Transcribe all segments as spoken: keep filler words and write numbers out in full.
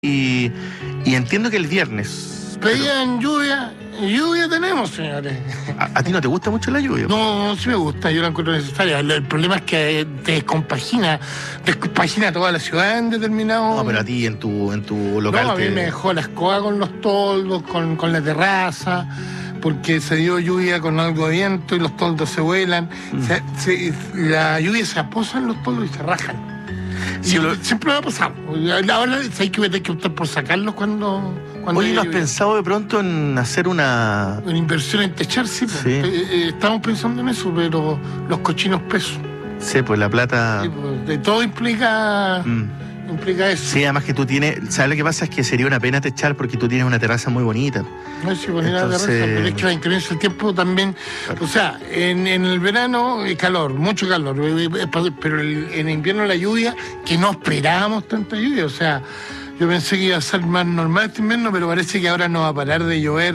Y, y entiendo que el viernes... Pedían lluvia, lluvia tenemos, señores. ¿A, ¿A ti no te gusta mucho la lluvia? No, sí me gusta, yo la encuentro necesaria. El, el problema es que te descompagina, descompagina toda la ciudad en determinado... No, pero a ti en tu, en tu local... No, a mí te... me dejó la escoba con los toldos, con, con la terraza, porque se dio lluvia con algo de viento y los toldos se vuelan. Mm. Se, se, la lluvia se aposa en los toldos y se rajan. Sí, lo... Siempre me ha pasado. Ahora hay que, hay que optar por sacarlos cuando... cuando Oye, ¿no has pensado de pronto en hacer una... Una inversión en techar? Sí, sí. Pues, eh, estamos pensando en eso, pero los cochinos pesos. Sí, pues la plata... Sí, pues, de todo implica... Mm. implica eso. Sí, además que tú tienes... ¿Sabes lo que pasa? Es que sería una pena techar porque tú tienes una terraza muy bonita. No, sí, poner Entonces... la terraza, pero es que la inclemencia del tiempo también... Claro. O sea, en, en el verano hay calor, mucho calor, pero el, en invierno la lluvia, que no esperábamos tanta lluvia, o sea... Yo pensé que iba a ser más normal este invierno, pero parece que ahora no va a parar de llover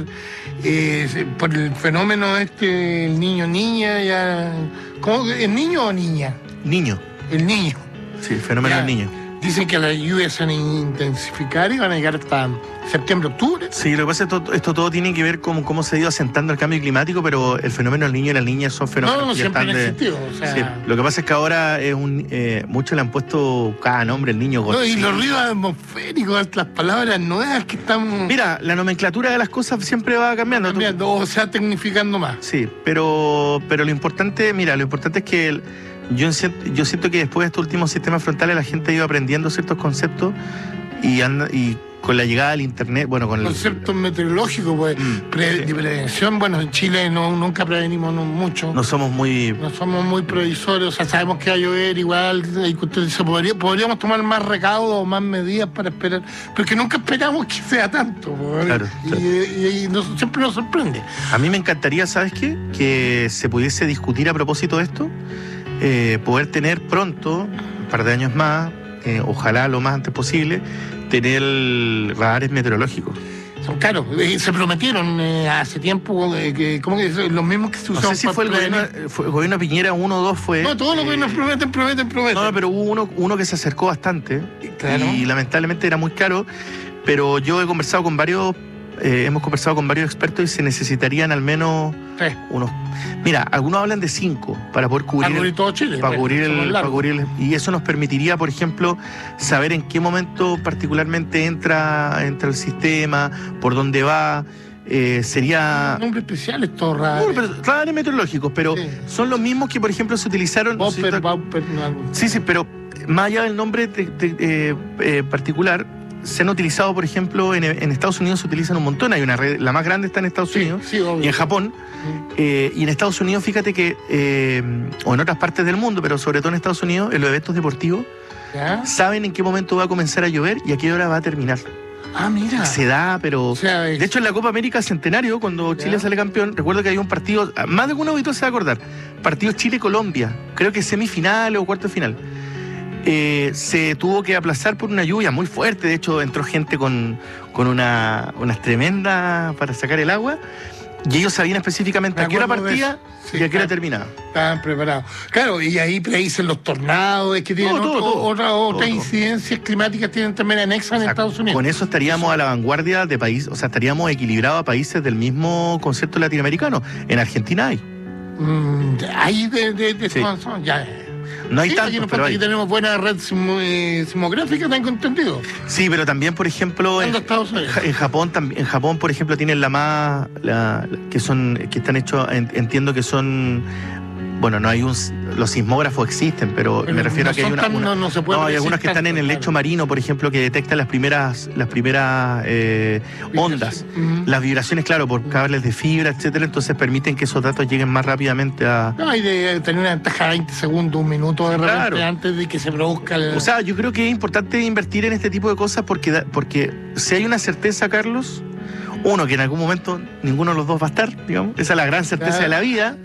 eh, por el fenómeno este, el niño-niña, ya... ¿Cómo? ¿El niño o niña? Niño. El niño. Sí, el fenómeno ya, del niño. Dicen que las lluvias se van a intensificar y van a llegar hasta septiembre, octubre. Sí, lo que pasa es que esto, esto todo tiene que ver con cómo se ha ido asentando el cambio climático, pero el fenómeno del niño y la niña son fenómenos no, no, que ya siempre están han de... existido, o sea... Sí, lo que pasa es que ahora es un eh, muchos le han puesto cada nombre, el niño Godzilla. No, y los ruidos atmosféricos, las palabras nuevas que están... Mira, la nomenclatura de las cosas siempre va cambiando. Cambiando, o sea, tecnificando más. Sí, pero, pero lo importante, mira, lo importante es que... El, Yo siento, yo siento que después de estos últimos sistemas frontales la gente ha ido aprendiendo ciertos conceptos y, anda, y con la llegada del internet, bueno, con conceptos el... meteorológicos, pues, mm, pre, sí. de prevención, bueno, en Chile no, nunca prevenimos no, mucho. No somos muy... No somos muy previsores, o sea, sabemos que va a llover igual, se podría, podríamos tomar más recaudos o más medidas para esperar, pero que nunca esperamos que sea tanto, pues, claro, y, claro. y, y, y nos, siempre nos sorprende. A mí me encantaría, ¿sabes qué? Que se pudiese discutir a propósito de esto. Eh, poder tener pronto, un par de años más, eh, ojalá lo más antes posible, tener radares meteorológicos. Son caros, eh, se prometieron eh, hace tiempo, eh, que, ¿cómo que los mismos que se usaron? No sé si fue el, gobierno, fue el gobierno Piñera uno o dos fue... No, todos los eh, gobiernos prometen, prometen, prometen. No, pero hubo uno, uno que se acercó bastante, claro. Y lamentablemente era muy caro, pero yo he conversado con varios... Eh, hemos conversado con varios expertos y se necesitarían al menos sí. unos... Mira, algunos hablan de cinco para poder cubrir... Para cubrir todo Chile. Para cubrir el, para cubrir el, y eso nos permitiría, por ejemplo, saber en qué momento particularmente entra, entra el sistema, por dónde va... Eh, sería... Nombre especial es todo raro. No, radares meteorológicos, pero sí. Son los mismos que, por ejemplo, se utilizaron... Bumper, Bumper, no, sí, sí, pero más allá del nombre de, de, de, eh, particular... Se han utilizado, por ejemplo, en, en Estados Unidos se utilizan un montón. Hay una red, la más grande está en Estados sí, Unidos sí, obvio. Y en Japón. Sí. Eh, y en Estados Unidos, fíjate que, eh, o en otras partes del mundo, pero sobre todo en Estados Unidos, en los eventos deportivos, ¿ya? Saben en qué momento va a comenzar a llover y a qué hora va a terminar. Ah, mira. Se da, pero... O sea, es... De hecho, en la Copa América Centenario, cuando ¿ya? Chile sale campeón, recuerdo que hay un partido, más de algún auditor se va a acordar, partido Chile-Colombia, creo que semifinal o cuarto de final. Eh, se tuvo que aplazar por una lluvia muy fuerte. De hecho, entró gente con, con una, unas tremendas para sacar el agua. Y ellos sabían específicamente a qué hora partía sí, y a qué hora terminaba. Estaban preparados. Claro, y ahí predicen los tornados, es que tienen todo, otro, todo, otras todo, otra todo. incidencias climáticas tienen también anexas en o sea, Estados Unidos. Con eso estaríamos a la vanguardia de países, o sea, estaríamos equilibrados a países del mismo concepto latinoamericano. En Argentina hay. Mm, hay de, de, de sí. son, ya. No hay sí, tanto, aquí, pero aquí hay. tenemos buena red sismográfica, tengo entendido. Sí, pero también, por ejemplo, en, en Japón, en Japón, por ejemplo, tienen la más, la, que son, que están hechos, entiendo que son, bueno, no hay un, los sismógrafos existen, pero, pero me refiero no a que hay una, tan, una no, no, se puede no, hay algunas que están en el lecho claro. marino, por ejemplo, que detectan las primeras, las primeras eh, ondas, uh-huh. las vibraciones, claro, por cables de fibra, etcétera, entonces permiten que esos datos lleguen más rápidamente a... No, hay de tener una ventaja de veinte segundos, un minuto de repente claro. antes de que se produzca el... O sea, yo creo que es importante invertir en este tipo de cosas porque, porque si hay una certeza, Carlos, uno, que en algún momento ninguno de los dos va a estar, digamos, esa es la gran certeza claro. de la vida.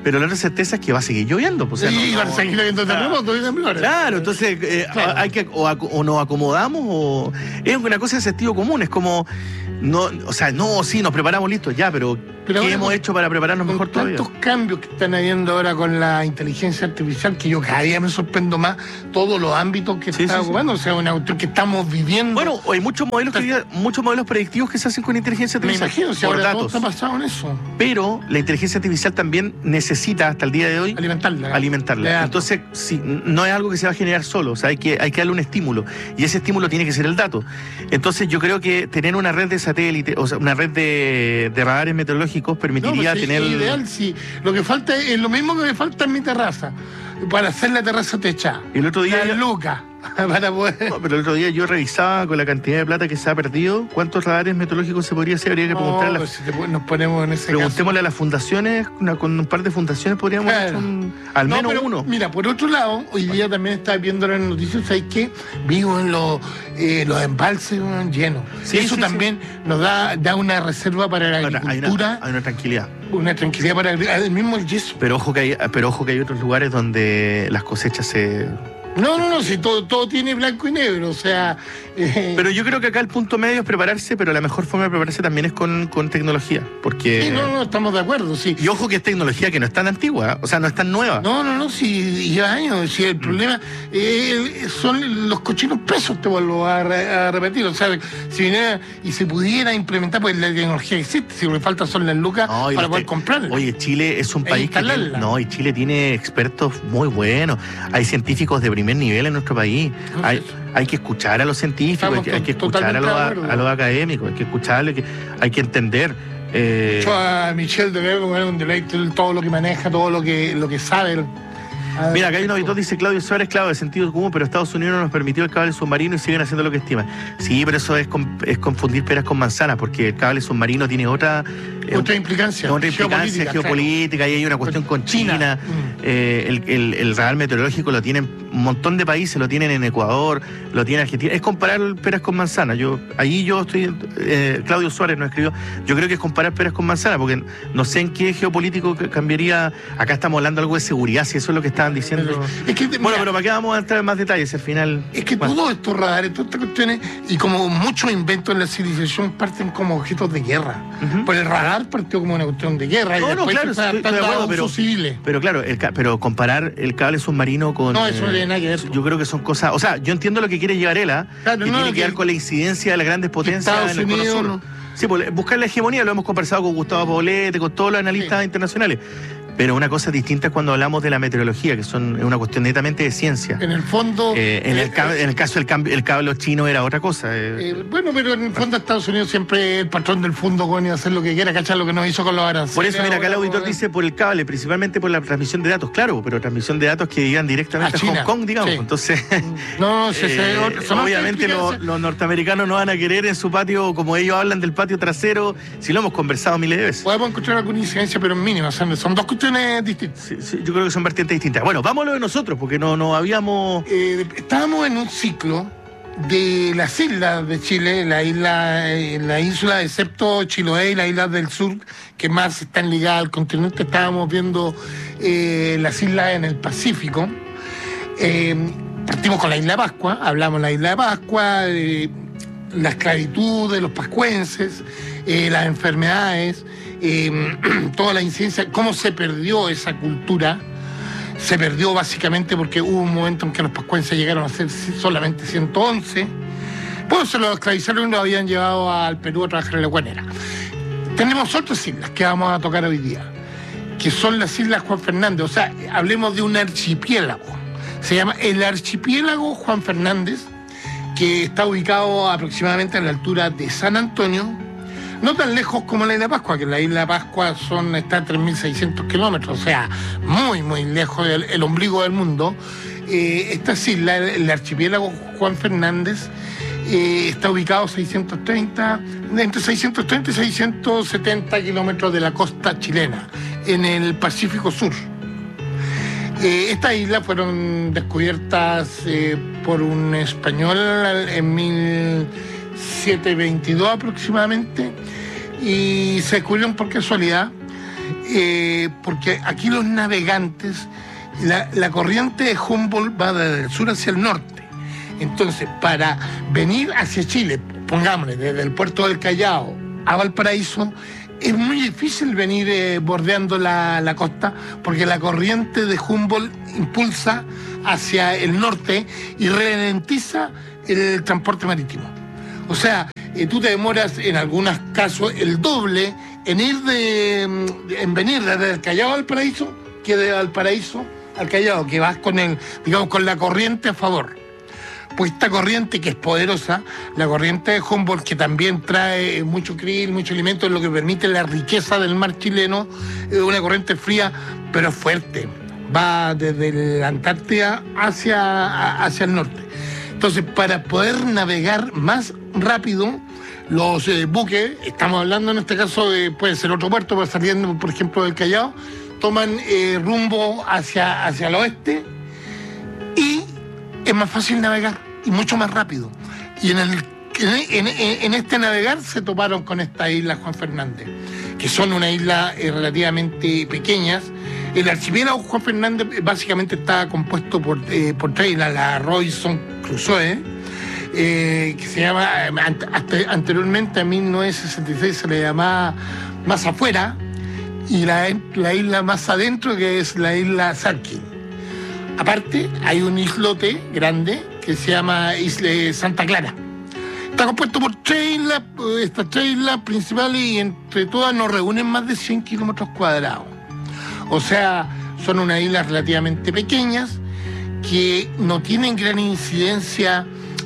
pero la otra certeza es que va a seguir lloviendo. Pues, o sea, sí, no, va a no, seguir lloviendo terremotos y temblores. Claro, entonces eh, claro. hay que o, o nos acomodamos o es una cosa de sentido común, es como no, o sea, no, sí, nos preparamos listos ya, pero, pero ¿qué hemos con, hecho para prepararnos mejor todavía? Tantos cambios que están habiendo ahora con la inteligencia artificial que yo cada día me sorprendo más todos los ámbitos que sí, está sí, ocupando, sí. O sea, una cuestión que estamos viviendo. Bueno, hay muchos modelos que, muchos modelos predictivos que se hacen con inteligencia artificial. Me imagino, si ahora datos. Todo está basado en eso. Pero la inteligencia artificial también necesita hasta el día de hoy alimentarla. alimentarla. Entonces, sí, no es algo que se va a generar solo, o sea, hay que, hay que darle un estímulo y ese estímulo tiene que ser el dato. Entonces, yo creo que tener una red de satélite, o sea, una red de, de radares meteorológicos permitiría no, pues, tener. Es ideal, sí. Lo que falta es lo mismo que me falta en mi terraza, para hacer la terraza techada. Y el otro día. La Luca. Para poder... No, pero el otro día yo revisaba con la cantidad de plata que se ha perdido cuántos radares meteorológicos se podría hacer. Habría que preguntarle. No, a si te, nos ponemos en ese Preguntémosle caso. a las fundaciones, una, con un par de fundaciones podríamos claro. hacer un, al no, menos pero, uno. Mira, por otro lado, hoy día también estaba viendo las noticias, ¿sabes qué? Vivo en los, eh, los embalses llenos. Sí, Eso sí, también sí. nos da, da una reserva para la Ahora, agricultura. Hay una, hay una tranquilidad. Una tranquilidad para el mismo el yeso. Pero ojo que hay, pero ojo que hay otros lugares donde las cosechas se... No, no, no, si todo, todo tiene blanco y negro, o sea... Eh... Pero yo creo que acá el punto medio es prepararse, pero la mejor forma de prepararse también es con, con tecnología, porque... Sí, no, no, estamos de acuerdo, sí. Y ojo que es tecnología que no es tan antigua, o sea, no es tan nueva. No, no, no, sí, lleva años, sí, el problema eh, son los cochinos pesos, te vuelvo a, a repetir, o sea, si viniera y se pudiera implementar, pues la tecnología existe, si lo que falta son las lucas no, para poder te... comprarla. Oye, Chile es un país que tiene, no, y Chile tiene expertos muy buenos, hay científicos de primer nivel en nuestro país, no, hay, hay que escuchar a los científicos, hay que, hay que escuchar a los, a los académicos, hay que escucharlo, hay que, hay que entender. Eh... Yo a Michel de Verbo, un deleite, todo lo que maneja, todo lo que, lo que sabe. Mira, acá hay un auditor, dice Claudio Suárez, claro, de sentido común, pero Estados Unidos no nos permitió el cable submarino y siguen haciendo lo que estiman. Sí, pero eso es, es confundir peras con manzanas, porque el cable submarino tiene otra... Otra implicancia. Otra implicancia geopolítica, geopolítica claro. Y hay una cuestión con China. China. Mm. Eh, el, el, el radar meteorológico lo tienen un montón de países, lo tienen en Ecuador, lo tiene Argentina. Es comparar peras con manzanas. Yo, ahí yo estoy... Eh, Claudio Suárez nos escribió, yo creo que es comparar peras con manzanas, porque no sé en qué geopolítico cambiaría... Acá estamos hablando algo de seguridad, si eso es lo que estaban diciendo. Pero, es que, bueno, mira, pero ¿para qué vamos a entrar en más detalles al final? Es que bueno. todos estos radares, todas estas cuestiones, y como muchos inventos en la civilización parten como objetos de guerra. Uh-huh. Pues el radar partió como una cuestión de guerra. No, y no, claro, estoy, estoy de acuerdo, pero, civiles. pero claro, el, pero comparar el cable submarino con... No, eso no tiene nada que ver. Yo creo que son cosas... O sea, yo entiendo lo que quiere llegar él, ¿eh? Claro, que no, tiene que ver con la incidencia de las grandes potencias en el Cono Sur. No. Sí, pues buscar la hegemonía, lo hemos conversado con Gustavo Poblete, con todos los analistas sí. internacionales. Pero una cosa distinta es cuando hablamos de la meteorología, que son es una cuestión netamente de ciencia. En el fondo... Eh, en, eh, el, en el caso del cambio, el cable chino era otra cosa. Eh. Eh, bueno, pero en el fondo Estados Unidos siempre el patrón del fondo con hacer lo que quiera, cachar lo que nos hizo con los aranceles. Por eso, mira, acá el auditor dice por el cable, principalmente por la transmisión de datos, claro, pero transmisión de datos que llegan directamente a, a Hong Kong, digamos. Sí. Entonces, no, no, se, se, eh, son obviamente los, los norteamericanos no van a querer en su patio, como ellos hablan del patio trasero, si lo hemos conversado miles de veces. Podemos encontrar alguna incidencia, pero mínima, o sea, son dos cuestiones distintas. Sí, sí, yo creo que son vertientes distintas. Bueno, vamos a lo de nosotros, porque no, no habíamos... Eh, estábamos en un ciclo de las islas de Chile, la isla, la isla, excepto Chiloé y las islas del sur, que más están ligadas al continente. Estábamos viendo eh, las islas en el Pacífico. Eh, partimos con la isla de Pascua, hablamos de la isla de Pascua, eh, la esclavitud de los pascuenses, eh, las enfermedades... Eh, toda la incidencia, cómo se perdió esa cultura. Se perdió básicamente porque hubo un momento en que los pascuenses llegaron a ser solamente ciento once. Pues se los esclavizaron y los habían llevado al Perú a trabajar en la guanera. Tenemos otras islas que vamos a tocar hoy día, que son las islas Juan Fernández. O sea, hablemos de un archipiélago. Se llama el archipiélago Juan Fernández, que está ubicado aproximadamente a la altura de San Antonio, no tan lejos como la isla de Pascua, que la isla de Pascua son, está a tres mil seiscientos kilómetros, o sea, muy, muy lejos del el ombligo del mundo. Eh, esta isla, el, el archipiélago Juan Fernández, eh, está ubicado seiscientos treinta, entre seiscientos treinta y seiscientos setenta kilómetros de la costa chilena, en el Pacífico Sur. Eh, estas islas fueron descubiertas eh, por un español en mil setecientos veintidós aproximadamente, y se descubrieron por casualidad. eh, porque aquí los navegantes, la, la corriente de Humboldt va desde el sur hacia el norte. Entonces, para venir hacia Chile, pongámosle, desde el puerto del Callao a Valparaíso, es muy difícil venir eh, bordeando la, la costa, porque la corriente de Humboldt impulsa hacia el norte y ralentiza el transporte marítimo. O sea, eh, tú te demoras en algunos casos el doble en ir de, en venir desde el Callao a Valparaíso que de Valparaíso al Callao, que vas con el, digamos, con la corriente a favor. Pues esta corriente que es poderosa, la corriente de Humboldt, que también trae mucho krill, mucho alimento, es lo que permite la riqueza del mar chileno, es una corriente fría, pero fuerte. Va desde la Antártida hacia, hacia el norte. Entonces, para poder navegar más rápido, los eh, buques, estamos hablando en este caso de, puede ser otro puerto, pues saliendo, por ejemplo, del Callao, toman eh, rumbo hacia, hacia el oeste y es más fácil navegar y mucho más rápido. Y en, el, en, en, en este navegar se toparon con esta isla Juan Fernández, que son una isla eh, relativamente pequeñas. El archipiélago Juan Fernández básicamente está compuesto por, eh, por tres islas, la Robinson Crusoe, eh, que se llama, hasta anteriormente a mil novecientos sesenta y seis se le llamaba Más Afuera, y la, la isla más adentro, que es la isla Sarkin. Aparte, hay un islote grande que se llama Isla Santa Clara. Está compuesto por tres islas, estas tres islas principales, y entre todas nos reúnen más de cien kilómetros cuadrados. O sea, son unas islas relativamente pequeñas que no tienen gran incidencia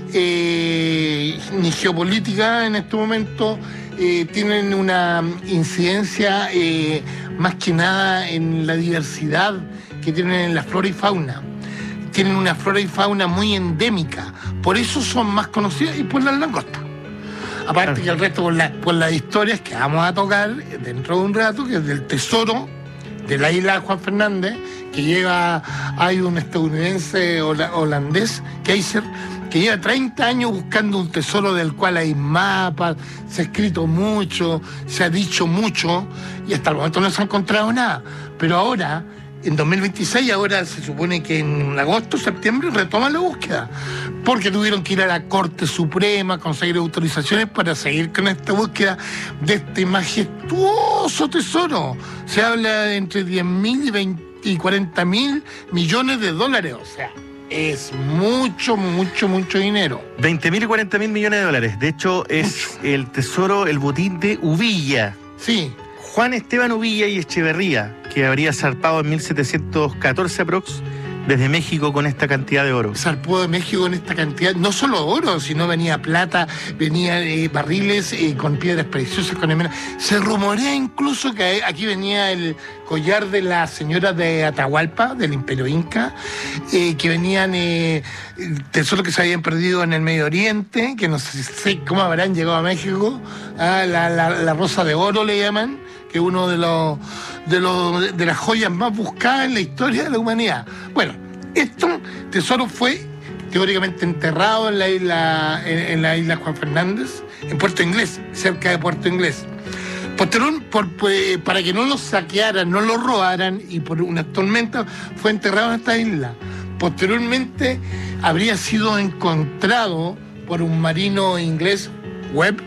eh, ni geopolítica en este momento. Eh, tienen una incidencia eh, más que nada en la diversidad que tienen en la flora y fauna. Tienen una flora y fauna muy endémica, por eso son más conocidas, y por las langostas. Aparte que el resto por, la, por las historias que vamos a tocar dentro de un rato, que es del tesoro de la isla Juan Fernández, que lleva, hay un estadounidense holandés, Kaiser, que lleva treinta años buscando un tesoro del cual hay mapas, se ha escrito mucho, se ha dicho mucho, y hasta el momento no se ha encontrado nada. Pero ahora, en dos mil veintiséis, ahora se supone que en agosto, septiembre, retoman la búsqueda, porque tuvieron que ir a la Corte Suprema, conseguir autorizaciones para seguir con esta búsqueda de este majestuoso tesoro. Se habla de entre diez mil y veinte y cuarenta mil millones de dólares, o sea, es mucho, mucho, mucho dinero. veinte mil y cuarenta mil millones de dólares. De hecho, es mucho. El tesoro, el botín de Uvilla. Sí. Juan Esteban Uvilla y Echeverría, que habría zarpado en mil setecientos catorce aprox desde México con esta cantidad de oro. Zarpó de México con esta cantidad, no solo oro, sino venía plata, venía eh, barriles eh, con piedras preciosas, con emerald. Se rumorea incluso que aquí venía el collar de la señora de Atahualpa, del Imperio Inca, eh, que venían eh, tesoros que se habían perdido en el Medio Oriente, que no sé cómo habrán llegado a México, ah, la, la, la rosa de oro le llaman, que es uno de los de los de las joyas más buscadas en la historia de la humanidad. Bueno, este tesoro fue teóricamente enterrado en la isla en, en la isla Juan Fernández, en Puerto Inglés, cerca de Puerto Inglés. Posterior, por, pues, para que no lo saquearan, no lo robaran, y por una tormenta fue enterrado en esta isla. Posteriormente habría sido encontrado por un marino inglés, Webb,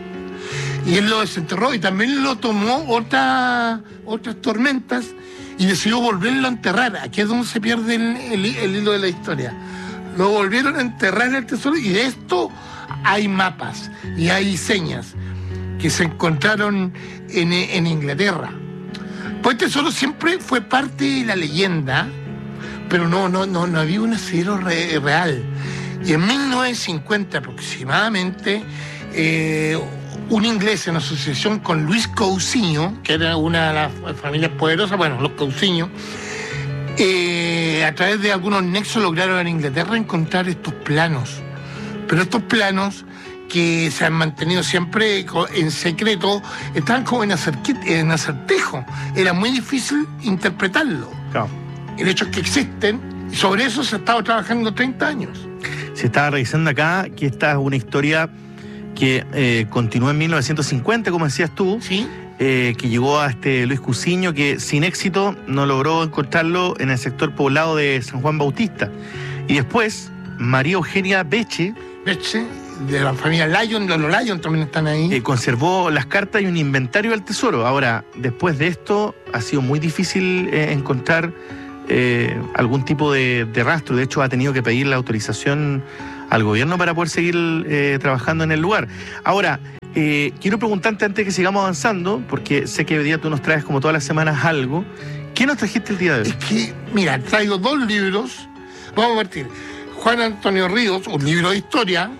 y él lo desenterró, y también lo tomó otra, otras tormentas y decidió volverlo a enterrar. Aquí es donde se pierde el, el, el hilo de la historia. Lo volvieron a enterrar en el tesoro, y de esto hay mapas y hay señas que se encontraron en, en Inglaterra. Pues el tesoro siempre fue parte de la leyenda, pero no, no, no, no había un asidero re, real. Y en mil novecientos cincuenta aproximadamente, eh, un inglés en asociación con Luis Cousiño, que era una de las familias poderosas, bueno, los Cousiño, eh, a través de algunos nexos lograron en Inglaterra encontrar estos planos. Pero estos planos, que se han mantenido siempre en secreto, estaban como en, en acertejo. Era muy difícil interpretarlo. Claro. El hecho es que existen, y sobre eso se ha estado trabajando treinta años. Se estaba revisando acá que esta es una historia que eh, continúa en mil novecientos cincuenta, como decías tú. Sí. eh, que llegó a este Luis Cusiño, que sin éxito no logró encontrarlo en el sector poblado de San Juan Bautista. Y después, María Eugenia Beche, Beche, de la familia Lyon, los Lyon también están ahí. Eh, conservó las cartas y un inventario del tesoro. Ahora, después de esto, ha sido muy difícil eh, encontrar eh, algún tipo de, de rastro. De hecho, ha tenido que pedir la autorización al gobierno para poder seguir eh, trabajando en el lugar. Ahora, eh, quiero preguntarte antes de que sigamos avanzando, porque sé que hoy día tú nos traes como todas las semanas algo. ¿Qué nos trajiste el día de hoy? Es que, mira, traigo dos libros. Vamos a partir. Juan Antonio Ríos, un libro de historia.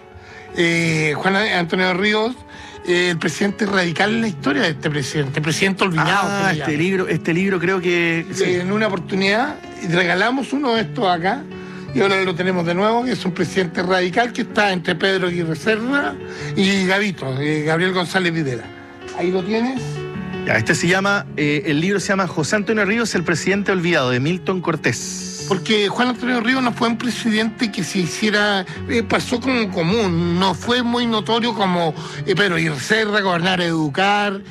Eh, Juan Antonio Ríos, eh, el presidente radical en la historia de este presidente, presidente olvidado. Ah, este libro, este libro creo que... Sí. En una oportunidad regalamos uno de estos acá, y ahora lo tenemos de nuevo, que es un presidente radical que está entre Pedro Aguirre Cerda y Gavito, eh, Gabriel González Videla. Ahí lo tienes. Ya, este se llama, eh, el libro se llama José Antonio Ríos, el presidente olvidado, de Milton Cortés. Porque Juan Antonio Ríos no fue un presidente que se hiciera, eh, pasó como común, no fue muy notorio como eh, Pedro Aguirre Cerda, Gobernar, Educar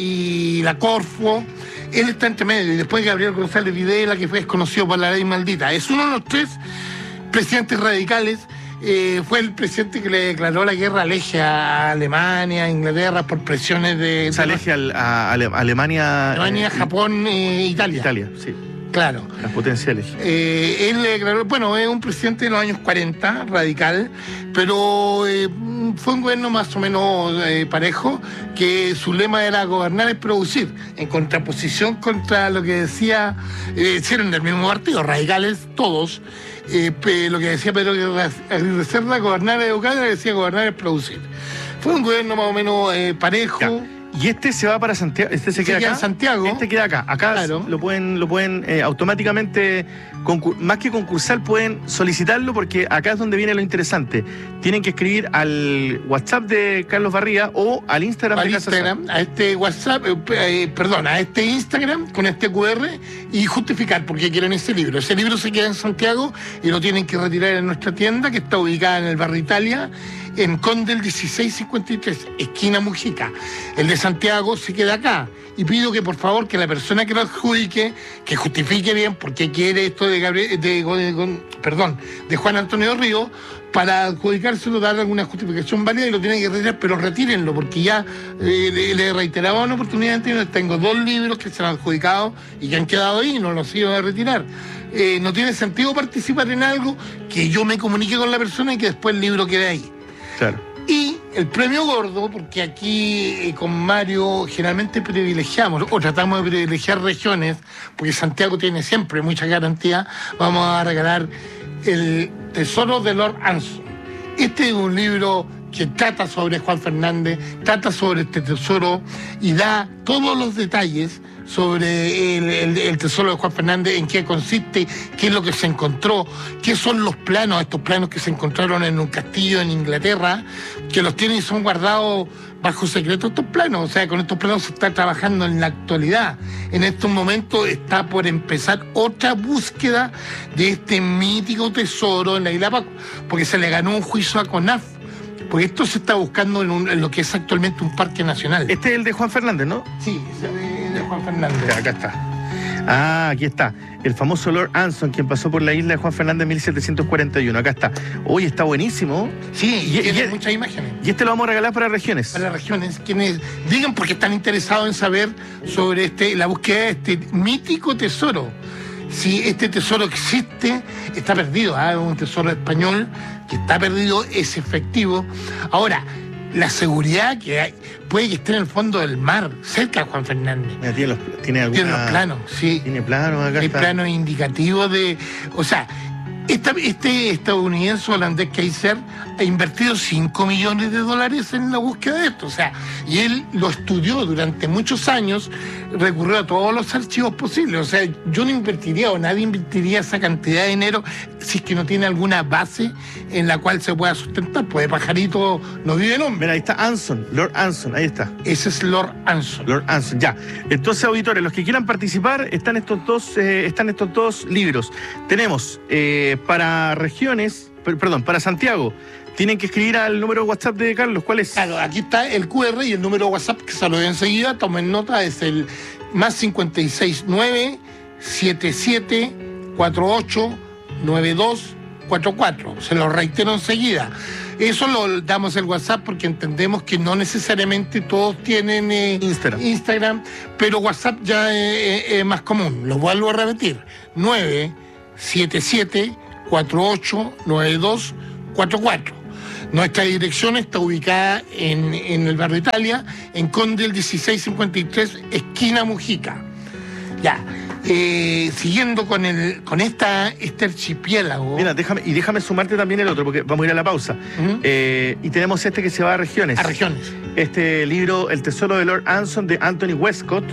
y la Corfo. Él está entre medio, y después Gabriel González Videla, que fue desconocido por la ley maldita. Es uno de los tres presidentes radicales. Eh, fue el presidente que le declaró la guerra al eje a Alemania, a Inglaterra, por presiones de... O sea, al eje a, a Alemania... Alemania, eh, Japón, eh, Italia. Italia, sí. Claro. Las potenciales. Eh, él le declaró, bueno, es un presidente de los años cuarenta, radical, pero eh, fue un gobierno más o menos eh, parejo, que su lema era gobernar es producir, en contraposición contra lo que decía, eh, hicieron del mismo partido, radicales todos, eh, lo que decía Pedro Aguirre Cerda, gobernar es educar, le decía gobernar es producir. Fue un gobierno más o menos eh, parejo. Ya. Y este se va para Santiago, este se, se queda, queda acá. En Santiago. Este queda acá. Acá claro. lo pueden, lo pueden eh, automáticamente, más que concursar, pueden solicitarlo, porque acá es donde viene lo interesante. Tienen que escribir al WhatsApp de Carlos Barría o al Instagram al de Instagram, a este WhatsApp, eh, eh, perdón, a este Instagram con este cu erre y justificar por qué quieren ese libro. Ese libro se queda en Santiago y lo tienen que retirar en nuestra tienda, que está ubicada en el barrio Italia, en Condel dieciséis cincuenta y tres, esquina Mujica. El de Santiago se queda acá. Y pido que, por favor, que la persona que lo adjudique, que justifique bien por qué quiere esto de Gabriel, de, de, de, perdón, de Juan Antonio Ríos, para adjudicárselo, dar alguna justificación válida, y lo tienen que retirar, pero retírenlo, porque ya eh, le, le reiteraba una oportunidad anterior. Tengo dos libros que se han adjudicado y que han quedado ahí y no los iban a retirar. Eh, no tiene sentido participar en algo que yo me comunique con la persona y que después el libro quede ahí. Claro. Y el premio gordo, porque aquí eh, con Mario generalmente privilegiamos o tratamos de privilegiar regiones, porque Santiago tiene siempre mucha garantía, vamos a regalar el Tesoro de Lord Anson. Este es un libro que trata sobre Juan Fernández, trata sobre este tesoro y da todos los detalles sobre el, el, el tesoro de Juan Fernández, en qué consiste, qué es lo que se encontró, qué son los planos, estos planos que se encontraron en un castillo en Inglaterra, que los tienen y son guardados bajo secreto estos planos. O sea, con estos planos se está trabajando en la actualidad. En estos momentos está por empezar otra búsqueda de este mítico tesoro en la isla Pascua, porque se le ganó un juicio a CONAF. Porque esto se está buscando en, un, en lo que es actualmente un parque nacional. Este es el de Juan Fernández, ¿no? Sí, ese es de Juan Fernández. Ya, acá está. Ah, aquí está. El famoso Lord Anson, quien pasó por la isla de Juan Fernández en mil setecientos cuarenta y uno. Acá está. Hoy está buenísimo. Sí, y, y tiene y, muchas imágenes. Y este lo vamos a regalar para regiones. Para regiones. Quienes digan porque están interesados en saber sobre este, la búsqueda de este mítico tesoro. Si este tesoro existe, está perdido. ¿eh? Un tesoro español que está perdido, es efectivo. Ahora, la seguridad que hay, puede que esté en el fondo del mar, cerca de Juan Fernández. Mira, tiene, los, tiene, alguna, tiene los planos, sí. Tiene planos acá. Hay está. planos indicativos de... O sea, esta, este estadounidense holandés Kaiser ha invertido cinco millones de dólares en la búsqueda de esto. O sea, y él lo estudió durante muchos años, recurrió a todos los archivos posibles. O sea, yo no invertiría o nadie invertiría esa cantidad de dinero si es que no tiene alguna base en la cual se pueda sustentar. Pues de pajarito no vive el hombre. Mira, ahí está Anson, Lord Anson, ahí está. Ese es Lord Anson. Lord Anson, ya. Entonces, auditores, los que quieran participar, están estos dos, eh, están estos dos libros. Tenemos eh, para regiones, per, perdón, para Santiago, tienen que escribir al número de WhatsApp de Carlos. ¿Cuál es? Claro, aquí está el cu erre y el número de WhatsApp, que se lo doy enseguida. Tomen nota, es el más cincuenta y seis nueve setenta y siete cuarenta y ocho noventa y dos cuarenta y cuatro. Se lo reitero enseguida. Eso lo damos el WhatsApp porque entendemos que no necesariamente todos tienen eh, Instagram. Instagram, pero WhatsApp ya es eh, eh, más común. Lo vuelvo a repetir. nueve siete siete cuarenta y ocho noventa y dos cuarenta y cuatro. Nuestra dirección está ubicada en, en el barrio Italia, en Conde el dieciséis cincuenta y tres, esquina Mujica. Ya, eh, siguiendo con el con esta este archipiélago. Mira, déjame, y déjame sumarte también el otro, porque vamos a ir a la pausa. Uh-huh. Eh, y tenemos este que se va a regiones. A regiones. Este libro, El tesoro de Lord Anson, de Anthony Westcott,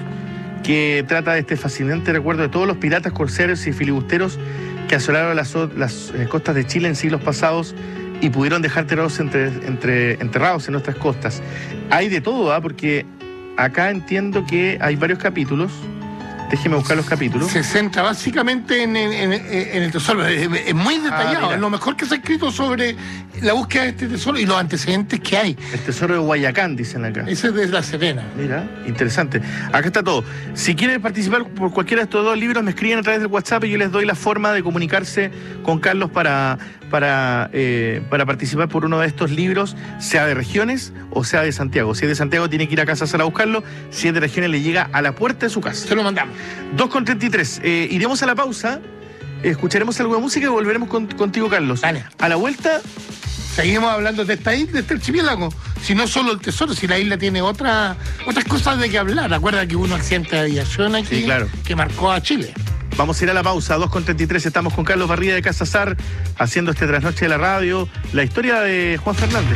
que trata de este fascinante recuerdo de todos los piratas, corsarios y filibusteros que asolaron las, las eh, costas de Chile en siglos pasados y pudieron dejar tesoros entre, entre, enterrados en nuestras costas. Hay de todo, ¿ah? Porque acá entiendo que hay varios capítulos. Déjeme buscar los capítulos. Se centra básicamente en, en, en, en el tesoro. Es, es muy detallado. Ah, es lo mejor que se ha escrito sobre la búsqueda de este tesoro y los antecedentes que hay. El tesoro de Guayacán, dicen acá. Ese es de La Serena. Mira, interesante. Acá está todo. Si quieren participar por cualquiera de estos dos libros, me escriben a través del WhatsApp y yo les doy la forma de comunicarse con Carlos para, para, eh, para participar por uno de estos libros, sea de regiones o sea de Santiago. Si es de Santiago, tiene que ir a Casa Sala a buscarlo. Si es de regiones, le llega a la puerta de su casa. Se lo mandamos. dos con treinta y tres. Eh, iremos a la pausa, escucharemos algo de música y volveremos con, contigo, Carlos. Dale. A la vuelta seguimos hablando de esta isla, de este archipiélago. Si no solo el tesoro, si la isla tiene otra, otras cosas de que hablar. Acuérdate que hubo un accidente de aviación aquí, sí, claro, que marcó a Chile. Vamos a ir a la pausa, dos con treinta y tres. Estamos con Carlos Barría de Casa Sar, haciendo este trasnoche de la radio, la historia de Juan Fernández.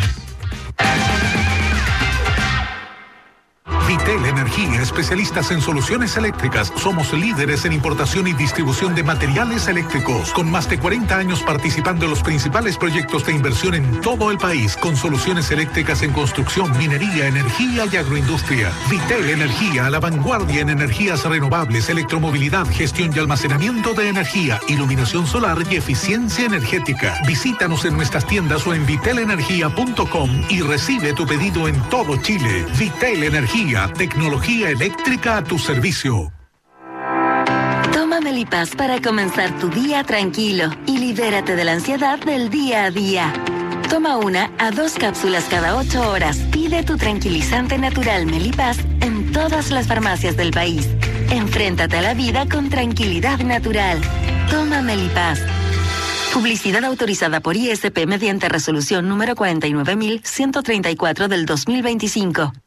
Vitel Energía, especialistas en soluciones eléctricas. Somos líderes en importación y distribución de materiales eléctricos, con más de cuarenta años participando en los principales proyectos de inversión en todo el país, con soluciones eléctricas en construcción, minería, energía y agroindustria. Vitel Energía, a la vanguardia en energías renovables, electromovilidad, gestión y almacenamiento de energía, iluminación solar y eficiencia energética. Visítanos en nuestras tiendas o en vitel energía punto com y recibe tu pedido en todo Chile. Vitel Energía, tecnología eléctrica a tu servicio. Toma Melipaz para comenzar tu día tranquilo y libérate de la ansiedad del día a día. Toma una a dos cápsulas cada ocho horas. Pide tu tranquilizante natural Melipaz en todas las farmacias del país. Enfréntate a la vida con tranquilidad natural. Toma Melipaz. Publicidad autorizada por I S P mediante resolución número cuarenta y nueve mil ciento treinta y cuatro del dos mil veinticinco.